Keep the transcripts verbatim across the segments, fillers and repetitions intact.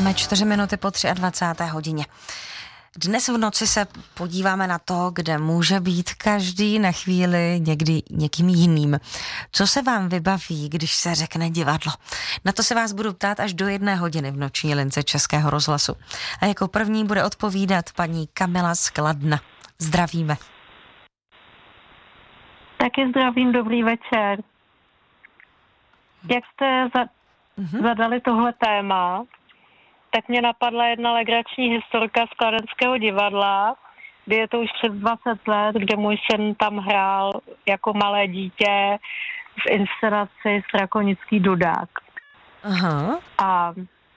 Máme čtyři minuty po dvacáté třetí hodině. Dnes v noci se podíváme na to, kde může být každý na chvíli někdy někým jiným. Co se vám vybaví, když se řekne divadlo? Na to se vás budu ptát až do jedné hodiny v noční lince Českého rozhlasu. A jako první bude odpovídat paní Kamila z Kladna. Zdravíme. Taky zdravím, dobrý večer. Jak jste za, mm-hmm. zadali tohle téma, tak mě napadla jedna legrační historka z Kladenského divadla, kdy je to už přes dvacet let, kde můj syn tam hrál jako malé dítě v inscenaci Strakonický dudák. Aha. A,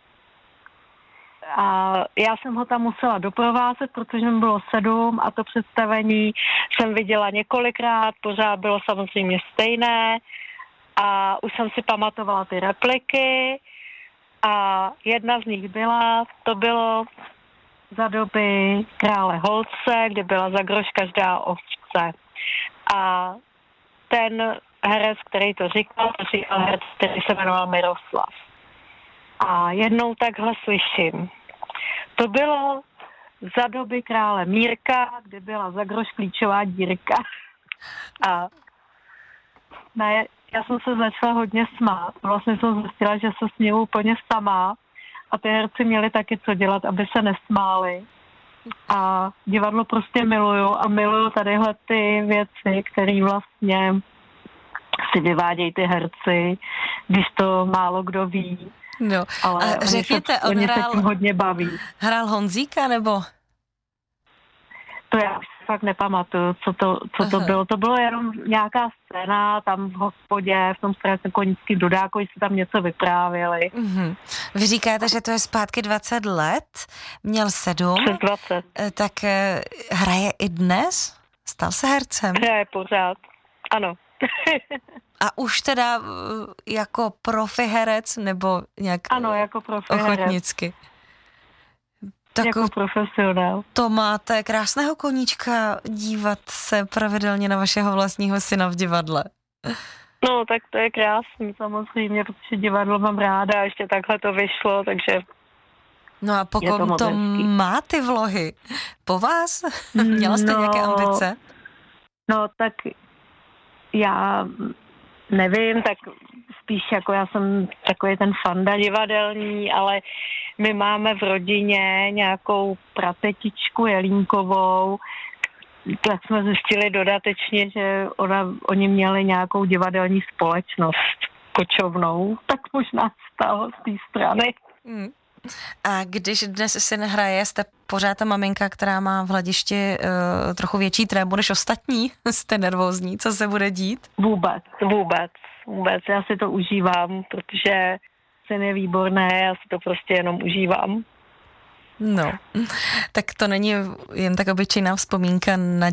a já jsem ho tam musela doprovázet, protože mi bylo sedm a to představení jsem viděla několikrát, pořád bylo samozřejmě stejné a už jsem si pamatovala ty repliky. A jedna z nich byla, to bylo za doby krále Holce, kdy byla za groš každá ovce. A ten herec, který to říkal, to říkal herec, který se jmenoval Miroslav. A jednou takhle slyším. To bylo za doby krále Mírka, kdy byla za groš klíčová dírka. A ne, já jsem se začala hodně smát. Vlastně jsem zjistila, že se směju úplně sama a ty herci měli taky co dělat, aby se nesmáli. A divadlo prostě miluju a miluju tadyhle ty věci, které vlastně si vyvádějí ty herci, když to málo kdo ví. No. Ale a řekněte, se, on oni hrál, se tím hodně baví. Hrál Honzíka, nebo? To já už si fakt nepamatuju, co to, co to bylo. To bylo jenom nějaká scéna tam v hospodě, v tom Strakonickém dudáku, se tam něco vyprávěli. Mm-hmm. Vy říkáte, že to je zpátky dvacet let, měl sedm. Přes dvacet. Tak hraje i dnes? Stal se hercem? Hraje pořád, ano. A už teda jako profi herec, nebo nějak ano, jako profi ochotnicky? Tak jako profesionál. To máte krásného koníčka dívat se pravidelně na vašeho vlastního syna v divadle. No, tak to je krásný samozřejmě, protože divadlo mám ráda a ještě takhle to vyšlo, takže no a pokud to, to má ty vlohy po vás? Měla jste no, nějaké ambice? No, tak já nevím, tak spíš jako já jsem takový ten fanda divadelní, ale my máme v rodině nějakou pratetičku Jelínkovou, tak jsme zjistili dodatečně, že ona, oni měli nějakou divadelní společnost kočovnou, tak možná stalo z té strany. Hmm. A když dnes si nehraje, jste pořád ta maminka, která má v hledišti uh, trochu větší trému než ostatní? Jste nervózní, co se bude dít? Vůbec, vůbec, vůbec. Já si to užívám, protože syn je výborné, já si to prostě jenom užívám. No, tak to není jen tak obyčejná vzpomínka na